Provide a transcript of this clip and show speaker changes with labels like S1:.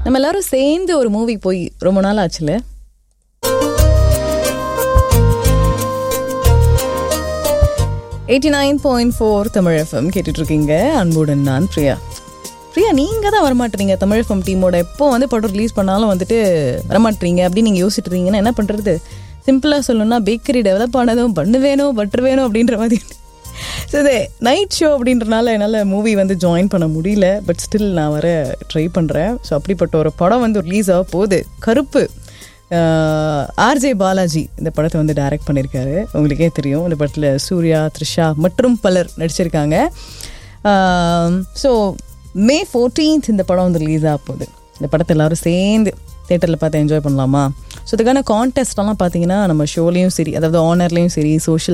S1: நம்ம எல்லாரும் சேர்ந்து ஒரு மூவி போய் ரொம்ப நாள் ஆச்சுல. தமிழ் எஃப்எம் கேட்டுட்டு இருக்கீங்க. அன்புடன் நான் பிரியா. பிரியா, நீங்க தான் வரமாட்டீங்க தமிழ் எஃப்எம் டீமோட. எப்போ வந்து படம் ரிலீஸ் பண்ணாலும் வந்துட்டு வரமாட்டீங்க அப்படின்னு நீங்க யோசிச்சுட்டு இருக்கீங்கன்னா என்ன பண்றது? சிம்பிளா சொல்லணும்னா பேக்கரி டெவலப் ஆனதும் பண்ணு வேணும் பட்டர் வேணும் அப்படின்ற மாதிரி. ஸோ இது நைட் ஷோ அப்படின்றனால என்னால் மூவி வந்து ஜாயின் பண்ண முடியல. பட் ஸ்டில் நான் வர ட்ரை பண்ணுறேன். ஸோ அப்படிப்பட்ட ஒரு படம் வந்து ரிலீஸ் ஆக போகுது, கருப்பு. ஆர்ஜே பாலாஜி இந்த படத்தை வந்து டைரக்ட் பண்ணியிருக்காரு. உங்களுக்கே தெரியும், இந்த படத்தில் சூர்யா, த்ரிஷா மற்றும் பலர் நடிச்சிருக்காங்க. ஸோ May 14th இந்த படம் வந்து ரிலீஸ் ஆக போகுது. இந்த படத்தை எல்லோரும் சேர்ந்து தேட்டரில் பார்த்து என்ஜாய் பண்ணலாமா? ஸோ இதுக்கான கான்டெஸ்ட்லாம் பார்த்தீங்கன்னா நம்ம ஷோலையும் சரி, அதாவது ஆனர்லேயும் சரி, சோஷியல்